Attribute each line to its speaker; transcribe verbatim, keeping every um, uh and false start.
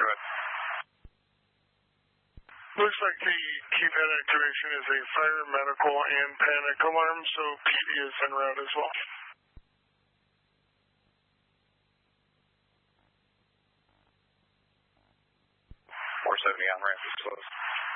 Speaker 1: Go ahead.
Speaker 2: Looks like the keypad activation is a fire, medical, and panic alarm, so P D is en route as well.
Speaker 1: four seventy on ramp is closed.